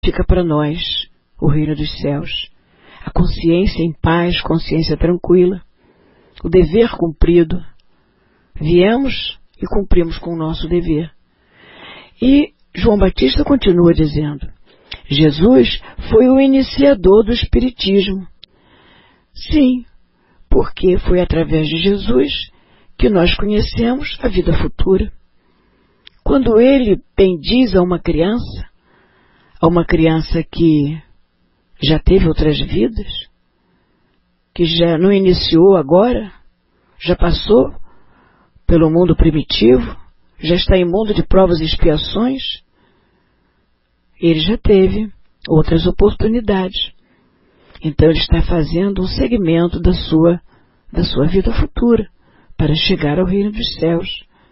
fica para nós o reino dos céus. A consciência em paz, consciência tranquila, o dever cumprido. Viemos e cumprimos com o nosso dever. E João Batista continua dizendo, Jesus foi o iniciador do Espiritismo. Sim, porque foi através de Jesus que nós conhecemos a vida futura. Quando ele bendiz a uma criança que já teve outras vidas, que já não iniciou agora, já passou pelo mundo primitivo, já está em mundo de provas e expiações, ele já teve outras oportunidades. Então ele está fazendo um segmento da sua vida futura, para chegar ao reino dos céus.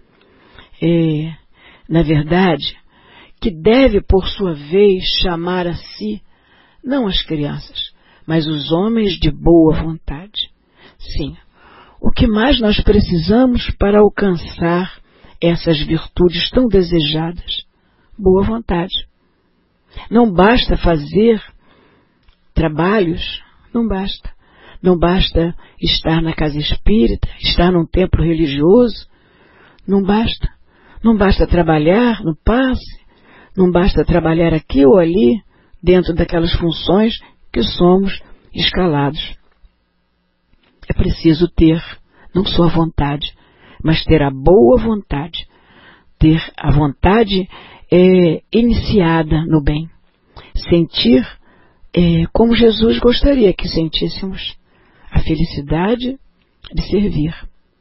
Na verdade, que deve, por sua vez, chamar a si, não as crianças, mas os homens de boa vontade. Sim, o que mais nós precisamos para alcançar essas virtudes tão desejadas? Boa vontade. Não basta fazer trabalhos, não basta. Não basta estar na casa espírita, estar num templo religioso, não basta. Não basta trabalhar no passe, não basta trabalhar aqui ou ali, dentro daquelas funções que somos escalados. É preciso ter, não só a vontade, mas ter a boa vontade, ter a vontade iniciada no bem, sentir como Jesus gostaria que sentíssemos, a felicidade de servir.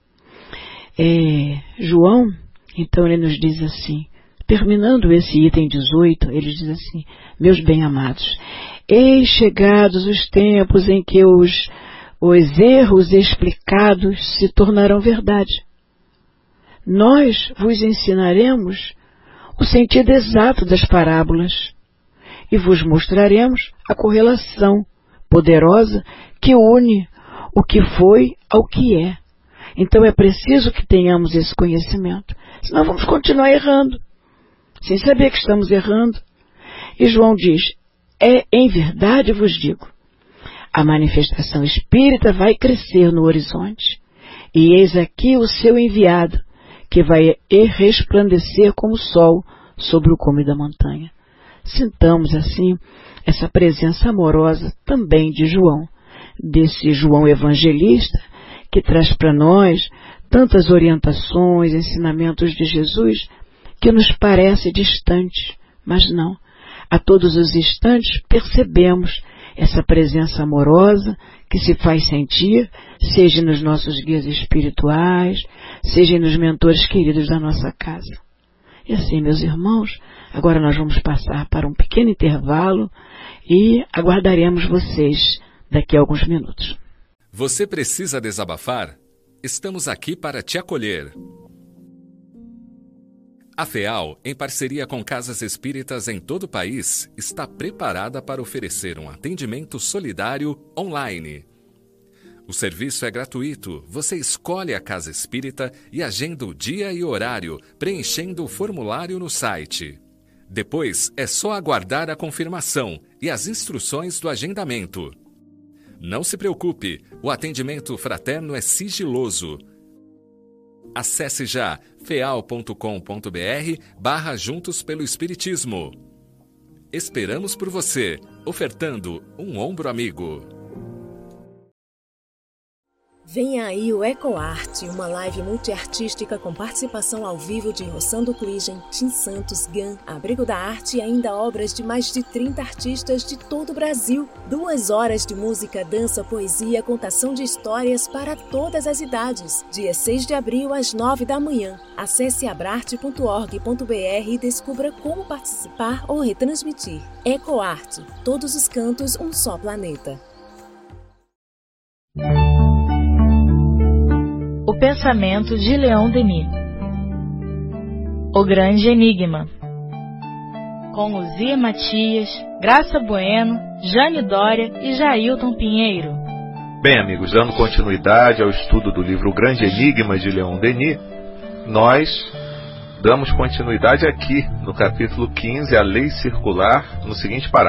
João, então, ele nos diz assim, terminando esse item 18, ele diz assim, meus bem-amados, eis chegados os tempos em que os erros explicados se tornarão verdade. Nós vos ensinaremos o sentido exato das parábolas e vos mostraremos a correlação poderosa que une o que foi ao que é. Então é preciso que tenhamos esse conhecimento, senão vamos continuar errando, sem saber que estamos errando. E João diz, em verdade vos digo, a manifestação espírita vai crescer no horizonte, e eis aqui o seu enviado, que vai resplandecer como o sol sobre o cume da montanha. Sintamos assim essa presença amorosa também de João, desse João evangelista, que traz para nós tantas orientações, ensinamentos de Jesus, que nos parece distante, mas não. A todos os instantes percebemos essa presença amorosa que se faz sentir, seja nos nossos guias espirituais, seja nos mentores queridos da nossa casa. E assim, meus irmãos, agora nós vamos passar para um pequeno intervalo e aguardaremos vocês daqui a alguns minutos. Você precisa desabafar? Estamos aqui para te acolher. A FEAL, em parceria com casas espíritas em todo o país, está preparada para oferecer um atendimento solidário online. O serviço é gratuito, você escolhe a casa espírita e agenda o dia e horário, preenchendo o formulário no site. Depois é só aguardar a confirmação e as instruções do agendamento. Não se preocupe, o atendimento fraterno é sigiloso. Acesse já feal.com.br/Juntos pelo Espiritismo. Esperamos por você, ofertando um ombro amigo. Vem aí o EcoArt, uma live multiartística com participação ao vivo de Rossando Cligem, Tim Santos, Gan, Abrigo da Arte e ainda obras de mais de 30 artistas de todo o Brasil. 2 horas de música, dança, poesia, contação de histórias para todas as idades. Dia 6 de abril às 9 da manhã. Acesse abrarte.org.br e descubra como participar ou retransmitir. EcoArt, todos os cantos, um só planeta. O pensamento de Leon Denis. O Grande Enigma. Com Luzia Matias, Graça Bueno, Jane Dória e Jailton Pinheiro. Bem, amigos, dando continuidade ao estudo do livro O Grande Enigma de Leon Denis, nós Damos continuidade aqui no capítulo 15, a lei circular, no seguinte parágrafo.